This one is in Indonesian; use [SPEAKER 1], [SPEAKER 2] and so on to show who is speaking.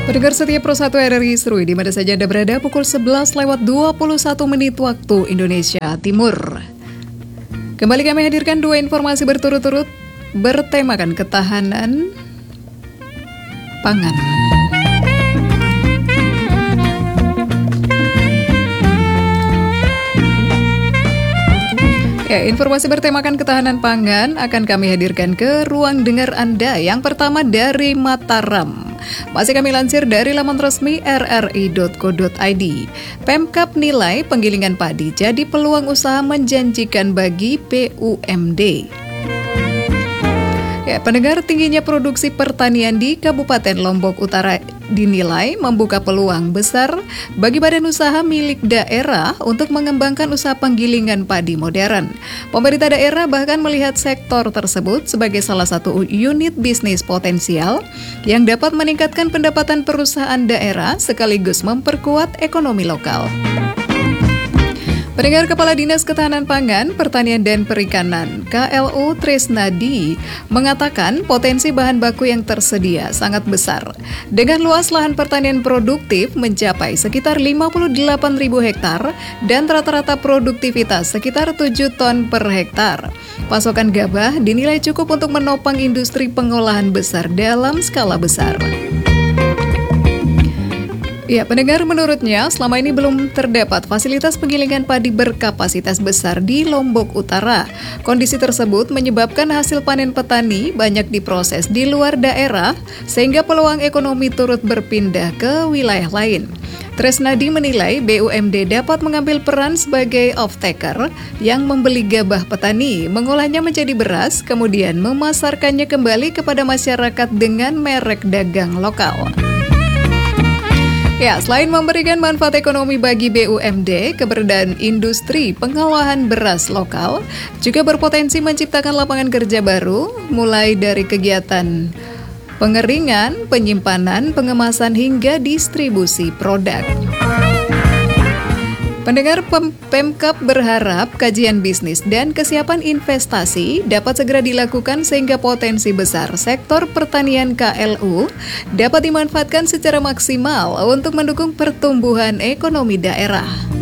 [SPEAKER 1] Pendengar setia Pro 1 RRI Serui, di mana saja Anda berada, pukul 11:21 waktu Indonesia Timur. Kembali kami hadirkan dua informasi berturut-turut bertemakan ketahanan pangan. Informasi bertemakan ketahanan pangan akan kami hadirkan ke ruang dengar Anda. Yang pertama dari Mataram. Masih kami lansir dari laman resmi rri.co.id. Pemkab nilai penggilingan padi jadi peluang usaha menjanjikan bagi BUMD. Pendengar, tingginya produksi pertanian di Kabupaten Lombok Utara dinilai membuka peluang besar bagi badan usaha milik daerah untuk mengembangkan usaha penggilingan padi modern. Pemerintah daerah bahkan melihat sektor tersebut sebagai salah satu unit bisnis potensial yang dapat meningkatkan pendapatan perusahaan daerah sekaligus memperkuat ekonomi lokal. Pendengar, Kepala Dinas Ketahanan Pangan, Pertanian dan Perikanan KLU Tresnadi mengatakan potensi bahan baku yang tersedia sangat besar. Dengan luas lahan pertanian produktif mencapai sekitar 58.000 hektar dan rata-rata produktivitas sekitar 7 ton per hektar. Pasokan gabah dinilai cukup untuk menopang industri pengolahan besar dalam skala besar. Pendengar, menurutnya selama ini belum terdapat fasilitas penggilingan padi berkapasitas besar di Lombok Utara. Kondisi tersebut menyebabkan hasil panen petani banyak diproses di luar daerah, sehingga peluang ekonomi turut berpindah ke wilayah lain. Tresnadi menilai BUMD dapat mengambil peran sebagai off-taker yang membeli gabah petani, mengolahnya menjadi beras, kemudian memasarkannya kembali kepada masyarakat dengan merek dagang lokal. Selain memberikan manfaat ekonomi bagi BUMD, keberadaan industri pengolahan beras lokal juga berpotensi menciptakan lapangan kerja baru, mulai dari kegiatan pengeringan, penyimpanan, pengemasan, hingga distribusi produk. Pendengar, Pemkab berharap kajian bisnis dan kesiapan investasi dapat segera dilakukan sehingga potensi besar sektor pertanian KLU dapat dimanfaatkan secara maksimal untuk mendukung pertumbuhan ekonomi daerah.